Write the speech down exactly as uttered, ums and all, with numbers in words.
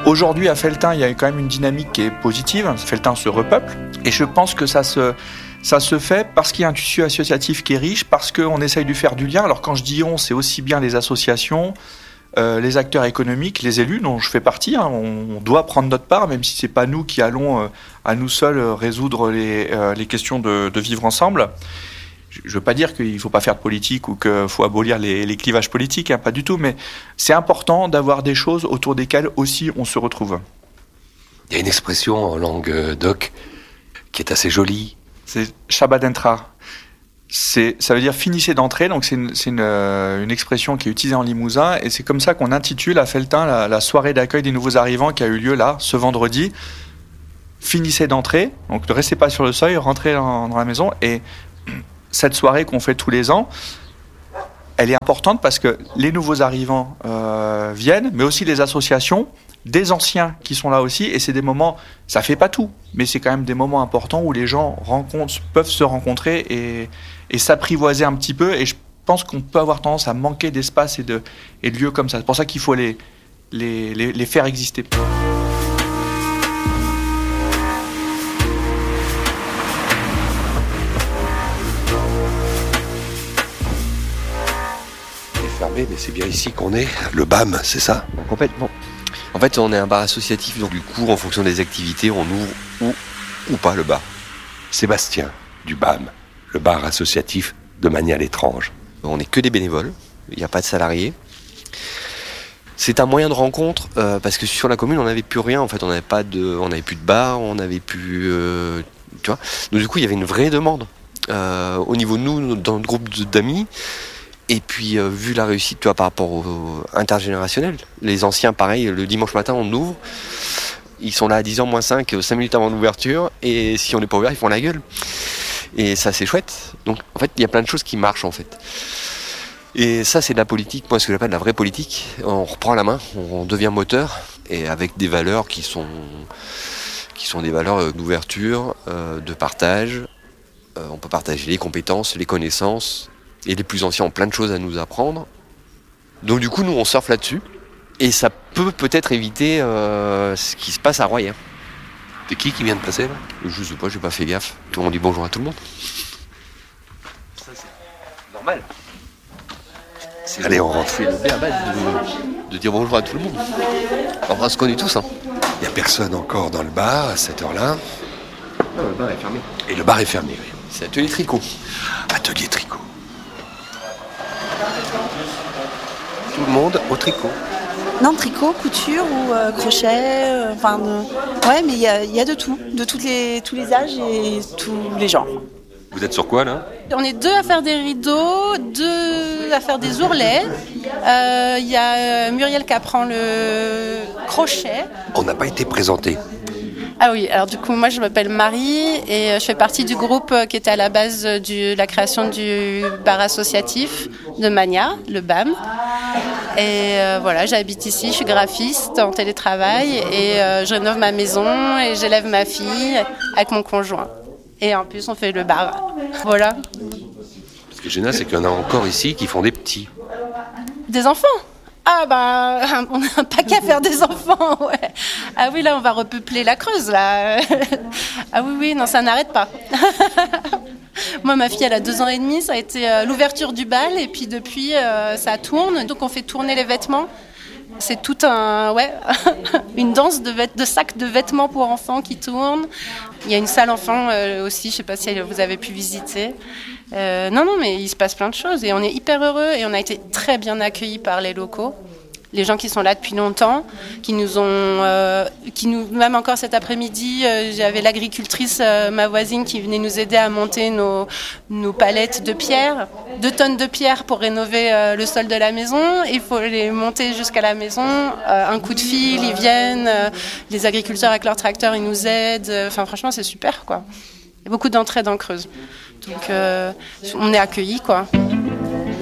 Aujourd'hui, à Felletin, il y a quand même une dynamique qui est positive. Felletin se repeuple. Et je pense que ça se, ça se fait parce qu'il y a un tissu associatif qui est riche, parce qu'on essaye de faire du lien. Alors quand je dis on, c'est aussi bien les associations, euh, les acteurs économiques, les élus dont je fais partie. Hein. On, on doit prendre notre part, même si c'est pas nous qui allons euh, à nous seuls résoudre les, euh, les questions de, de vivre ensemble. Je ne veux pas dire qu'il ne faut pas faire de politique ou qu'il faut abolir les, les clivages politiques, hein, pas du tout, mais c'est important d'avoir des choses autour desquelles aussi on se retrouve. Il y a une expression en langue doc qui est assez jolie. C'est Shabbat Entra. C'est, ça veut dire finissez d'entrer, donc c'est, une, c'est une, une expression qui est utilisée en Limousin, et c'est comme ça qu'on intitule à Felletin la, la soirée d'accueil des nouveaux arrivants qui a eu lieu là, ce vendredi. Finissez d'entrer, donc ne restez pas sur le seuil, rentrez dans, dans la maison, et cette soirée qu'on fait tous les ans, elle est importante parce que les nouveaux arrivants euh, viennent, mais aussi les associations, des anciens qui sont là aussi, et c'est des moments, ça fait pas tout, mais c'est quand même des moments importants où les gens rencontrent, peuvent se rencontrer et, et s'apprivoiser un petit peu, et je pense qu'on peut avoir tendance à manquer d'espace et de, et de lieux comme ça. C'est pour ça qu'il faut les, les, les, les faire exister. Mais c'est bien ici qu'on est, le B A M, c'est ça ? Complètement. En fait, on est un bar associatif, donc du coup, en fonction des activités, on ouvre ou, ou pas le bar. Sébastien, du B A M, le bar associatif de Magny-à-l'Étrange. On n'est que des bénévoles, il n'y a pas de salariés. C'est un moyen de rencontre, euh, parce que sur la commune, on n'avait plus rien, en fait, on n'avait pas de, on n'avait plus de bar, on n'avait plus... Euh, tu vois ? Donc du coup, il y avait une vraie demande. Euh, au niveau de nous, dans le groupe d'amis, et puis, euh, vu la réussite, tu vois, par rapport au, au intergénérationnel, les anciens, pareil, le dimanche matin, on ouvre, ils sont là à dix heures moins cinq, cinq minutes avant l'ouverture, et si on n'est pas ouvert, ils font la gueule. Et ça, c'est chouette. Donc, en fait, il y a plein de choses qui marchent, en fait. Et ça, c'est de la politique, moi, ce que j'appelle de la vraie politique. On reprend la main, on devient moteur, et avec des valeurs qui sont, qui sont des valeurs d'ouverture, euh, de partage. Euh, on peut partager les compétences, les connaissances, et les plus anciens ont plein de choses à nous apprendre. Donc du coup, nous, on surfe là-dessus. Et ça peut peut-être éviter euh, ce qui se passe à Royan. C'est qui qui vient de passer, là ? Je sais pas, j'ai pas fait gaffe. Tout le monde dit bonjour à tout le monde. Ça, c'est normal. C'est Allez, on rentre. C'est le B à base de, de dire bonjour à tout le monde. On se connaît tous, hein. Il n'y a personne encore dans le bar à cette heure-là. Non, le bar est fermé. Et le bar est fermé, oui. C'est atelier tricot. Atelier tricot. Tout le monde au tricot. Non, tricot, couture ou euh, crochet, euh, enfin, de... ouais, mais il y a, y a de tout, de toutes les, tous les âges et tous les genres. Vous êtes sur quoi, là ? On est deux à faire des rideaux, deux à faire des ourlets. Il euh, y a Muriel qui apprend le crochet. On n'a pas été présenté. Ah oui, alors du coup, moi je m'appelle Marie et je fais partie du groupe qui était à la base de la création du bar associatif de Magna, le B A M. Et euh, voilà, j'habite ici, je suis graphiste en télétravail et euh, je rénove ma maison et j'élève ma fille avec mon conjoint. Et en plus, on fait le bar. Voilà. Ce qui est génial, c'est qu'il y en a encore ici qui font des petits. Des enfants ? Ah bah, on n'a pas qu'à faire des enfants, ouais. Ah oui, là, on va repeupler la Creuse, là. Ah oui, oui, non, ça n'arrête pas. Moi, ma fille, elle a deux ans et demi, ça a été euh, l'ouverture du bal, et puis depuis, euh, ça tourne. Donc, on fait tourner les vêtements. C'est tout un, ouais, une danse de, vêt- de sacs de vêtements pour enfants qui tourne. Il y a une salle enfant euh, aussi, je ne sais pas si vous avez pu visiter. Euh, non, non, mais il se passe plein de choses et on est hyper heureux et on a été très bien accueillis par les locaux. Les gens qui sont là depuis longtemps, qui nous ont, euh, qui nous, même encore cet après-midi, euh, j'avais l'agricultrice, euh, ma voisine, qui venait nous aider à monter nos, nos palettes de pierre, deux tonnes de pierre pour rénover euh, le sol de la maison. Il faut les monter jusqu'à la maison. Euh, un coup de fil, ils viennent. Euh, les agriculteurs avec leurs tracteurs, ils nous aident. Enfin, franchement, c'est super, quoi. Il y a beaucoup d'entraide en Creuse. Donc, euh, on est accueillis, quoi.